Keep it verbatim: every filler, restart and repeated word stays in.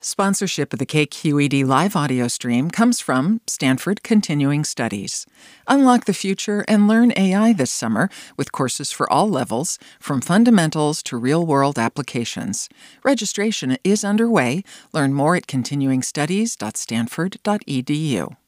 Sponsorship of the K Q E D live audio stream comes from Stanford Continuing Studies. Unlock the future and learn A I this summer with courses for all levels, from fundamentals to real-world applications. Registration is underway. Learn more at continuing studies dot stanford dot e d u.